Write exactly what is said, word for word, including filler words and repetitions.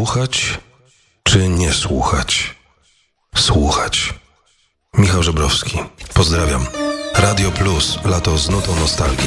Słuchać czy nie słuchać? Słuchać. Michał Żebrowski. Pozdrawiam. Radio Plus. Lato z nutą nostalgii.